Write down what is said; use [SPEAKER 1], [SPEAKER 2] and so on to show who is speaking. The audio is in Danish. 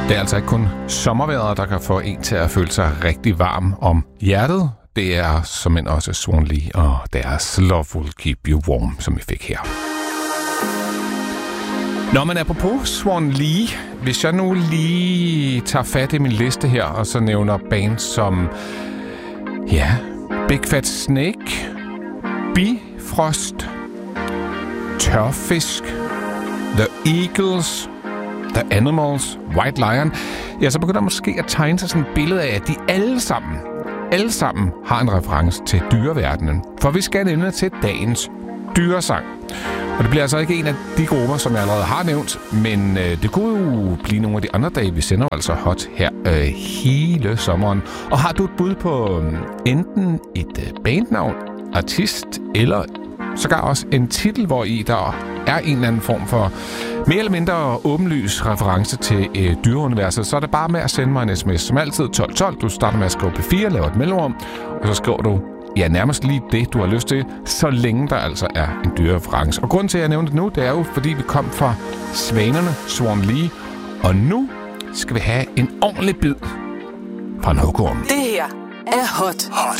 [SPEAKER 1] Det er altså ikke kun sommervejret, der kan få en til at føle sig rigtig varm om hjertet. Det er såmænd også Swan Lee og deres Love Will Keep You Warm, som vi fik her. Når man er på Swan Lee, hvis jeg nu lige tager fat i min liste her, og så nævner bands som Big Fat Snake, Bifrost, Tørfisk, The Eagles, The Animals, White Lion, så begynder måske at tegne sig sådan et billede af, at de alle sammen har en reference til dyreverdenen. For vi skal nemlig til dagens dyresang. Og det bliver altså ikke en af de grupper, som jeg allerede har nævnt, men det kunne jo blive nogle af de andre dage. Vi sender altså hot her hele sommeren. Og har du et bud på enten et bandnavn, artist eller sågar også en titel, hvor i der er en eller anden form for mere eller mindre åbenlys reference til dyreuniverset, så er det bare med at sende mig en sms. Som altid 1212. Du starter med at skrive P4, laver et mellemrum, og så skriver du nærmest lige det, du har lyst til, så længe der altså er en dyrereference. Og grunden til, at jeg nævnte det nu, det er jo, fordi vi kom fra Svanerne, Swan Lee, og nu skal vi have en ordentlig bid fra en hugorm.
[SPEAKER 2] Det her er hot.